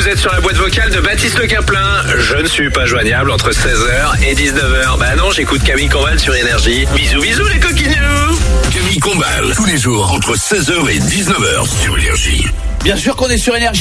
vous êtes sur la boîte vocale de Baptiste Le Caplin. Je ne suis pas joignable entre 16h et 19h. Bah non, j'écoute Camille Combal sur Énergie. Bisous, bisous les coquignous. Camille Combal, tous les jours entre 16h et 19h sur Énergie. Bien sûr qu'on est sur Énergie.